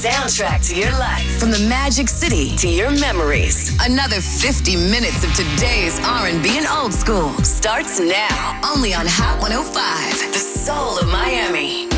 Soundtrack to your life. From the Magic City to your memories. Another 50 minutes of today's R&B and old school starts now. Only on Hot 105, the soul of Miami.